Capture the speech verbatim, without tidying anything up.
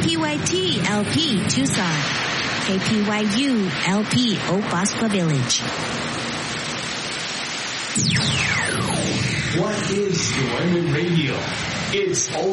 P Y T L P Tucson, K P Y U L P Oak Bosqua Village. What is Joyman Radio? It's